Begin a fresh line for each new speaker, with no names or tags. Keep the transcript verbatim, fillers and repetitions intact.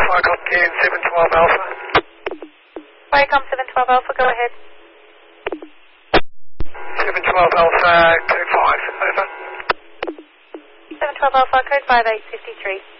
Viacom T N seven twelve Alpha.
Viacom seven twelve Alpha, go ahead.
seven twelve Alpha, code five, over.
seven twelve Alpha, code five eight five three.